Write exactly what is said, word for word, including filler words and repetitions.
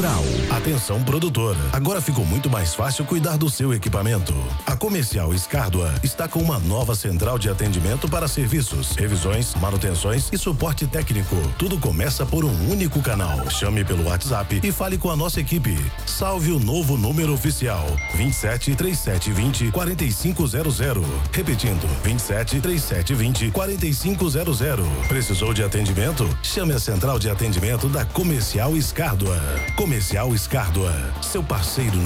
Natural. Atenção, produtor. Agora ficou muito mais fácil cuidar do seu equipamento. A Comercial Escardua está com uma nova central de atendimento para serviços, revisões, manutenções e suporte técnico. Tudo começa por um único canal. Chame pelo WhatsApp e fale com a nossa equipe. Salve o novo número oficial: vinte e sete, trinta e sete vinte, quarenta e cinco zero zero. Repetindo: vinte e sete, trinta e sete vinte, quarenta e cinco zero zero. Precisou de atendimento? Chame a central de atendimento da Comercial Escardua. Comercial Escardua, seu parceiro